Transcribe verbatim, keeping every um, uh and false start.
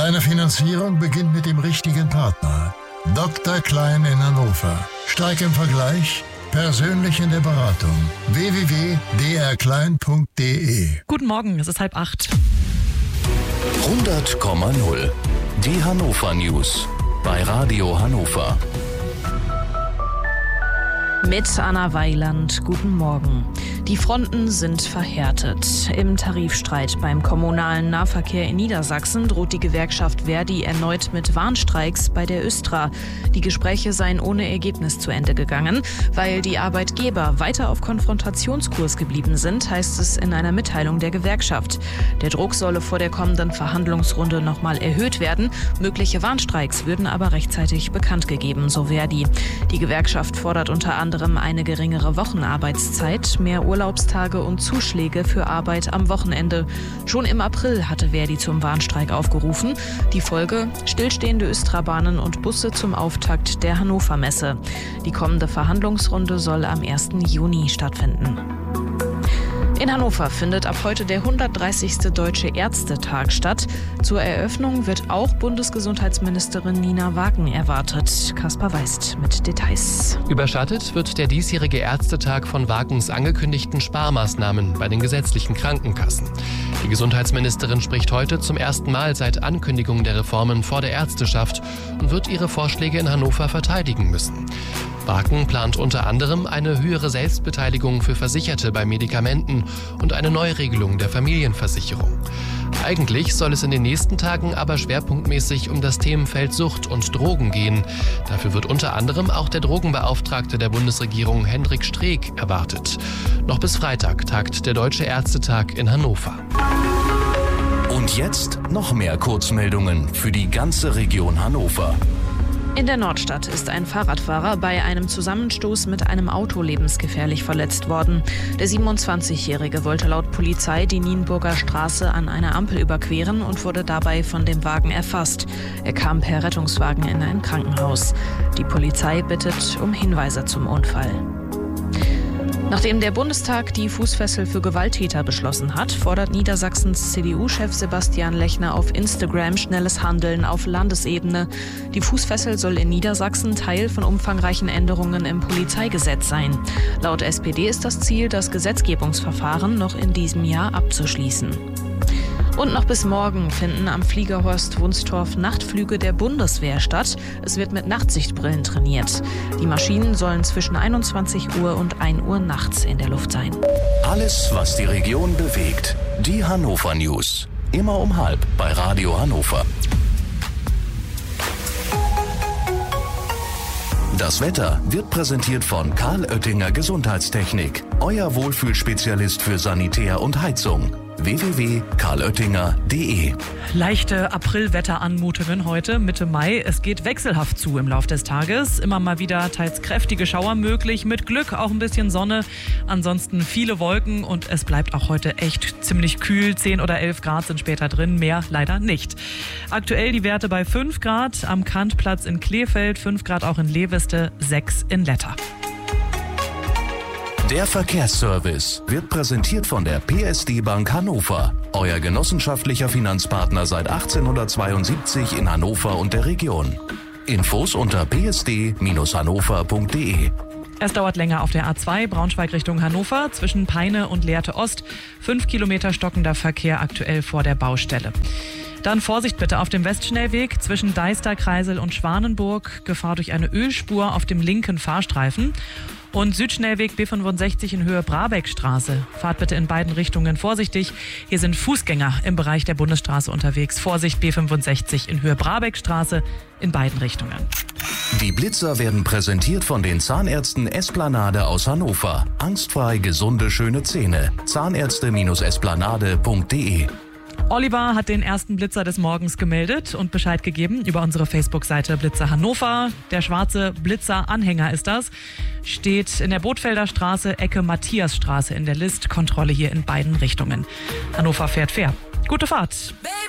Deine Finanzierung beginnt mit dem richtigen Partner. Doktor Klein in Hannover. Stark im Vergleich, persönlich in der Beratung. w w w punkt d r klein punkt d e. Guten Morgen, es ist halb acht. hundert Komma null. Die Hannover News bei Radio Hannover. Mit Anna Weiland, guten Morgen. Die Fronten sind verhärtet. Im Tarifstreit beim kommunalen Nahverkehr in Niedersachsen droht die Gewerkschaft Verdi erneut mit Warnstreiks bei der Östra. Die Gespräche seien ohne Ergebnis zu Ende gegangen. Weil die Arbeitgeber weiter auf Konfrontationskurs geblieben sind, heißt es in einer Mitteilung der Gewerkschaft. Der Druck solle vor der kommenden Verhandlungsrunde nochmal erhöht werden. Mögliche Warnstreiks würden aber rechtzeitig bekannt gegeben, so Verdi. Die Gewerkschaft fordert unter anderem eine geringere Wochenarbeitszeit, mehr Urlaubstage und Zuschläge für Arbeit am Wochenende. Schon im April hatte Verdi zum Warnstreik aufgerufen. Die Folge: stillstehende Östra-Bahnen und Busse zum Auftakt der Hannover Messe. Die kommende Verhandlungsrunde soll am ersten Juni stattfinden. In Hannover findet ab heute der hundertdreißigste Deutsche Ärztetag statt. Zur Eröffnung wird auch Bundesgesundheitsministerin Nina Wagen erwartet. Kaspar Weist mit Details. Überschattet wird der diesjährige Ärztetag von Wagens angekündigten Sparmaßnahmen bei den gesetzlichen Krankenkassen. Die Gesundheitsministerin spricht heute zum ersten Mal seit Ankündigung der Reformen vor der Ärzteschaft und wird ihre Vorschläge in Hannover verteidigen müssen. Wagen plant unter anderem eine höhere Selbstbeteiligung für Versicherte bei Medikamenten und eine Neuregelung der Familienversicherung. Eigentlich soll es in den nächsten Tagen aber schwerpunktmäßig um das Themenfeld Sucht und Drogen gehen. Dafür wird unter anderem auch der Drogenbeauftragte der Bundesregierung Hendrik Streeck erwartet. Noch bis Freitag tagt der Deutsche Ärztetag in Hannover. Und jetzt noch mehr Kurzmeldungen für die ganze Region Hannover. In der Nordstadt ist ein Fahrradfahrer bei einem Zusammenstoß mit einem Auto lebensgefährlich verletzt worden. Der siebenundzwanzigjährige wollte laut Polizei die Nienburger Straße an einer Ampel überqueren und wurde dabei von dem Wagen erfasst. Er kam per Rettungswagen in ein Krankenhaus. Die Polizei bittet um Hinweise zum Unfall. Nachdem der Bundestag die Fußfessel für Gewalttäter beschlossen hat, fordert Niedersachsens C D U-Chef Sebastian Lechner auf Instagram schnelles Handeln auf Landesebene. Die Fußfessel soll in Niedersachsen Teil von umfangreichen Änderungen im Polizeigesetz sein. Laut S P D ist das Ziel, das Gesetzgebungsverfahren noch in diesem Jahr abzuschließen. Und noch bis morgen finden am Fliegerhorst Wunstorf Nachtflüge der Bundeswehr statt. Es wird mit Nachtsichtbrillen trainiert. Die Maschinen sollen zwischen einundzwanzig Uhr und ein Uhr nachts in der Luft sein. Alles, was die Region bewegt. Die Hannover News. Immer um halb bei Radio Hannover. Das Wetter wird präsentiert von Karl Oettinger Gesundheitstechnik. Euer Wohlfühlspezialist für Sanitär und Heizung. w w w punkt karl oettinger punkt d e. Leichte Aprilwetteranmutungen heute, Mitte Mai. Es geht wechselhaft zu im Laufe des Tages. Immer mal wieder teils kräftige Schauer möglich. Mit Glück auch ein bisschen Sonne. Ansonsten viele Wolken und es bleibt auch heute echt ziemlich kühl. zehn oder elf Grad sind später drin, mehr leider nicht. Aktuell die Werte bei fünf Grad am Kantplatz in Kleefeld, fünf Grad auch in Lehwiste, sechs in Letter. Der Verkehrsservice wird präsentiert von der P S D Bank Hannover. Euer genossenschaftlicher Finanzpartner seit achtzehnhundertzweiundsiebzig in Hannover und der Region. Infos unter p s d Bindestrich hannover punkt d e. Es dauert länger auf der A zwei, Braunschweig Richtung Hannover, zwischen Peine und Lehrte Ost. Fünf Kilometer stockender Verkehr aktuell vor der Baustelle. Dann Vorsicht bitte auf dem Westschnellweg zwischen Deister-Kreisel und Schwanenburg. Gefahr durch eine Ölspur auf dem linken Fahrstreifen. Und Südschnellweg B fünfundsechzig in Höhe Brabeckstraße. Fahrt bitte in beiden Richtungen vorsichtig. Hier sind Fußgänger im Bereich der Bundesstraße unterwegs. Vorsicht B fünfundsechzig in Höhe Brabeckstraße in beiden Richtungen. Die Blitzer werden präsentiert von den Zahnärzten Esplanade aus Hannover. Angstfrei gesunde, schöne Zähne. Zahnärzte Esplanade punkt d e. Oliver hat den ersten Blitzer des Morgens gemeldet und Bescheid gegeben über unsere Facebook-Seite Blitzer Hannover. Der schwarze Blitzer-Anhänger ist das. Steht in der Bothfelder Straße, Ecke Matthiasstraße in der List. Kontrolle hier in beiden Richtungen. Hannover fährt fair. Gute Fahrt.